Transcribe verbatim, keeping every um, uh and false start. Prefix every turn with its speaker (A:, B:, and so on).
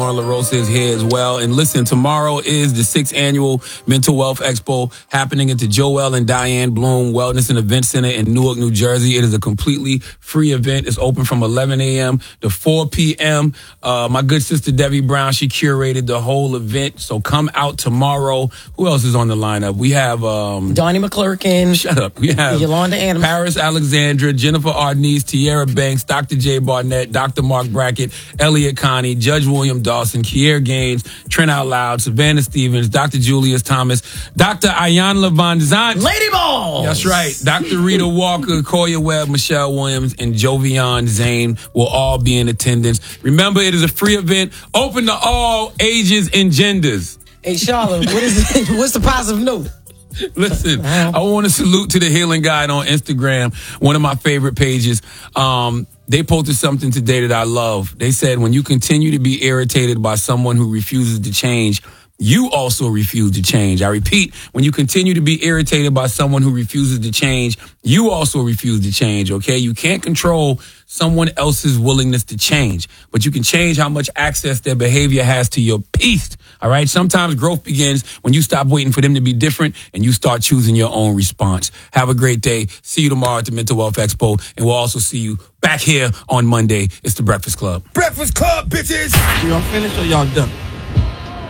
A: Marla Rosa is here as well. And listen, tomorrow is the sixth annual Mental Wealth Expo happening at the Joel and Diane Bloom Wellness and Event Center in Newark, New Jersey. It is a completely free event. It's open from eleven a.m. to four p.m. Uh, my good sister Debbie Brown, she curated the whole event. So come out tomorrow. Who else is on the lineup? We have um,
B: Donnie McClurkin.
A: Shut up. We have
B: Yolanda Adams,
A: Paris Alexandra, Jennifer Arnese, Tierra Banks, Doctor J Barnett, Doctor Mark Brackett, Elliot Connie, Judge William Dawson, Kier Gaines, Trent Out Loud, Savannah Stevens, Doctor Julius Thomas, Doctor Ayanla Von Zant.
B: Lady Balls.
A: That's right. Doctor Rita Walker, Koya Webb, Michelle Williams, and Jovian Zane will all be in attendance. Remember, it is a free event, open to all ages and genders.
B: Hey, Charlotte, what is it? What's the positive note?
A: Listen, I want to salute to the Healing Guide on Instagram, one of my favorite pages. Um, they posted something today that I love. They said, when you continue to be irritated by someone who refuses to change, you also refuse to change. I repeat, when you continue to be irritated by someone who refuses to change, you also refuse to change, okay? You can't control someone else's willingness to change, but you can change how much access their behavior has to your peace, all right? Sometimes growth begins when you stop waiting for them to be different and you start choosing your own response. Have a great day. See you tomorrow at the Mental Wealth Expo, and we'll also see you back here on Monday. It's the Breakfast Club.
C: Breakfast Club, bitches!
D: Y'all finished or y'all done?